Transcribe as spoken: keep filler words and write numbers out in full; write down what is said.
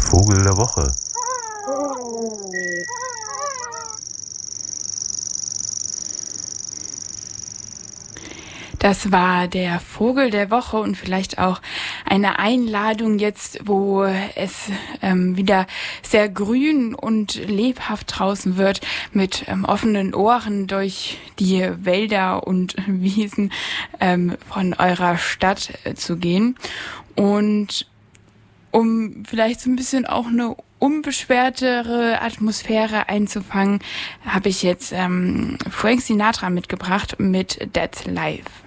Vogel der Woche. Das war der Vogel der Woche und vielleicht auch eine Einladung jetzt, wo es ähm, wieder sehr grün und lebhaft draußen wird, mit ähm, offenen Ohren durch die Wälder und Wiesen ähm, von eurer Stadt äh, zu gehen. Und um vielleicht so ein bisschen auch eine unbeschwertere Atmosphäre einzufangen, habe ich jetzt ähm, Frank Sinatra mitgebracht mit That's Life.